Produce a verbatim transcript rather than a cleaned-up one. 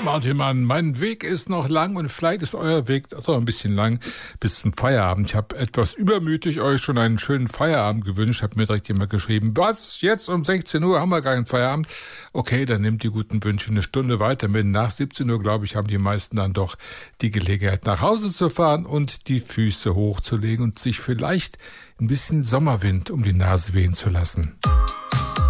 Martin Mann, mein Weg ist noch lang und vielleicht ist euer Weg auch noch ein bisschen lang bis zum Feierabend. Ich habe etwas übermütig euch schon einen schönen Feierabend gewünscht, habe mir direkt jemand geschrieben, was, jetzt um sechzehn Uhr haben wir gar keinen Feierabend? Okay, dann nehmt die guten Wünsche eine Stunde weiter mit. Nach siebzehn Uhr, glaube ich, haben die meisten dann doch die Gelegenheit, nach Hause zu fahren und die Füße hochzulegen und sich vielleicht ein bisschen Sommerwind um die Nase wehen zu lassen.